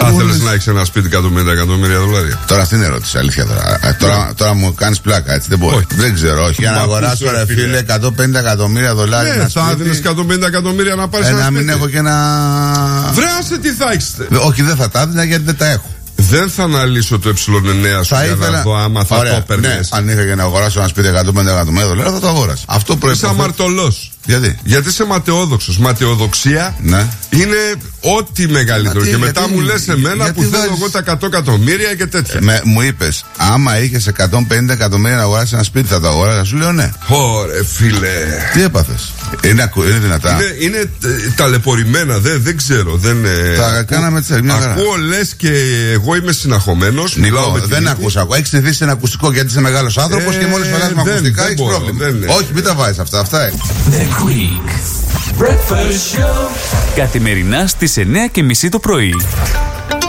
Θα θέλεις να έχεις ένα σπίτι 150 εκατομμύρια δολάρια? Τώρα αυτή είναι η ερώτηση, αλήθεια τώρα μου κάνεις πλάκα, έτσι δεν μπορεί. Όχι. Δεν ξέρω, όχι. Για να αγοράσω, ρε φίλε, 150 εκατομμύρια δολάρια. Ναι, θα έδινες 150 εκατομμύρια να πάρεις ένα σπίτι. Να μην έχω και ένα. Βρέασε τι θα έχεις. Όχι, δεν θα τα έδινα γιατί δεν τα έχω. Δεν θα αναλύσω το ε9 σου για να δω άμα θα το έπαιρνες. Ναι, αν είχα για να αγοράσω ένα σπίτι 150 εκατομμύρια δολάρια θα το αγόρασα. Αυτό είσαι αμαρτωλός. Γιατί είσαι ματαιόδοξος. Ματαιοδοξία είναι ό,τι μεγαλύτερο. Και μετά μου λες εμένα που θέλω εγώ τα 100 εκατομμύρια και τέτοια. Μου είπες, άμα είχες 150 εκατομμύρια να αγοράσεις ένα σπίτι, θα το αγοράσεις? Σου λέω ναι. Ωρε φίλε. Τι έπαθες? Είναι δυνατά? Είναι ταλαιπωρημένα, δεν ξέρω. Θα κάναμε μια χαρά. Ακούω λες και εγώ είμαι συναχωμένος. Νικό, δεν ακούς. Έχεις συνηθίσει ένα ακουστικό γιατί είσαι μεγάλος άνθρωπος και μόλις φοράς με ακουστικά έχεις πρόβλημα. Όχι, μην τα βάζεις αυτά. The Greek Breakfast Show. Καθημερινά στις 9:30 το πρωί.